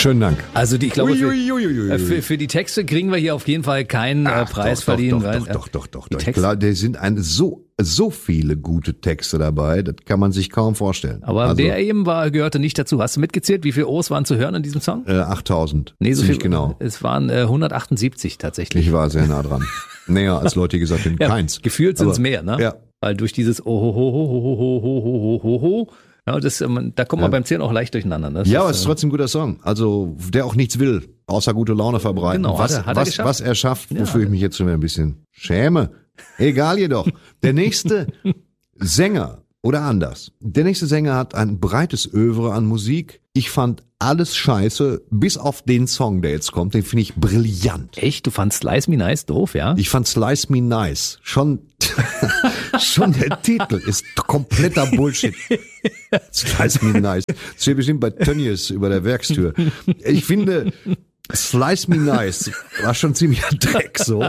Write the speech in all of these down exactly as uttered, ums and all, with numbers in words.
Schönen Dank. Also die, ich glaube, für, Ui, ui, ui, ui. für, für die Texte kriegen wir hier auf jeden Fall keinen äh, Preis doch, verliehen. Doch, weil, doch, doch, doch, doch, die doch. Texte- Klar, da sind eine, so, so viele gute Texte dabei, das kann man sich kaum vorstellen. Aber also, der eben war, gehörte nicht dazu. Hast du mitgezählt, wie viele O's waren zu hören in diesem Song? Äh, achttausend. Nee, so Ziemlich viel, genau. Es waren äh, hundertachtundsiebzig tatsächlich. Ich war sehr nah dran. Näher als Leute, die gesagt haben, Ja, keins. gefühlt sind es Aber- mehr, ne? Ja. Weil durch dieses Ohohohohohohohoho, ja, das, ähm, da kommt man Ja. beim Zählen auch leicht durcheinander. Das Ja, aber es ist, ist trotzdem ein guter Song. Also, der auch nichts will, außer gute Laune verbreiten. Genau, hat was, er- hat er was, geschafft. was er schafft, Ja, wofür hat ich mich jetzt schon wieder ein bisschen schäme. Egal jedoch. Der nächste Sänger, oder anders. Der nächste Sänger hat ein breites Övre an Musik. Ich fand alles scheiße, bis auf den Song, der jetzt kommt. Den finde ich brillant. Echt? Du fandst Slice Me Nice doof, ja? Ich fand Slice Me Nice. Schon, schon der Titel ist kompletter Bullshit. Slice Me Nice. Das steht bestimmt bei Tönnies über der Werkstür. Ich finde, Slice Me Nice war schon ziemlicher Dreck, so.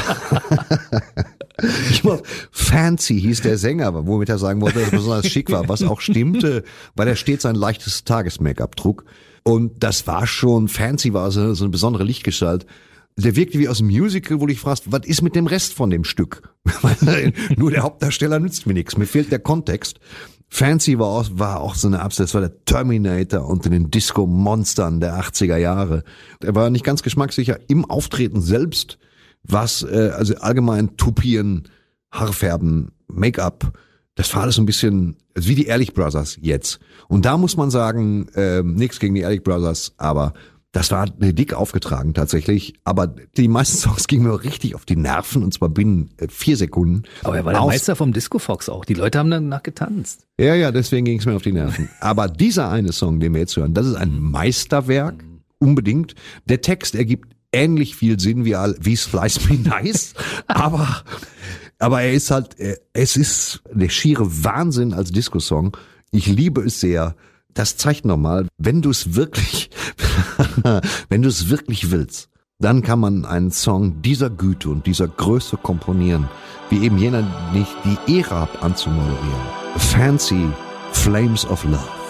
Ich meine, Fancy hieß der Sänger, womit er sagen wollte, dass er besonders schick war, was auch stimmte, weil er stets ein leichtes Tages-Make-up trug. Und das war schon, Fancy war so, so eine besondere Lichtgestalt. Der wirkte wie aus dem Musical, wo du dich fragst, was ist mit dem Rest von dem Stück? Nur der Hauptdarsteller nützt mir nichts, mir fehlt der Kontext. Fancy war auch, war auch so eine Absatz, das war der Terminator unter den Disco-Monstern der achtziger Jahre. Er war nicht ganz geschmackssicher im Auftreten selbst, was, äh, also allgemein Tupieren, Haarfärben, Make-up, das war alles so ein bisschen also wie die Ehrlich Brothers jetzt. Und da muss man sagen, äh, nichts gegen die Ehrlich Brothers, aber das war dick aufgetragen tatsächlich. Aber die meisten Songs gingen mir richtig auf die Nerven und zwar binnen äh, vier Sekunden. Aber er war der Aus- Meister vom Disco Fox auch. Die Leute haben danach getanzt. Ja, ja, deswegen ging es mir auf die Nerven. Aber dieser eine Song, den wir jetzt hören, das ist ein Meisterwerk, unbedingt. Der Text ergibt ähnlich viel Sinn wie, all- wie Slice Me Nice, aber, aber er ist halt, er- es ist der schiere Wahnsinn als Disco-Song. Ich liebe es sehr. Das zeigt nochmal, wenn du es wirklich, wenn du es wirklich willst, dann kann man einen Song dieser Güte und dieser Größe komponieren, wie eben jener, nicht die Ära anzumoderieren. Fancy Flames of Love.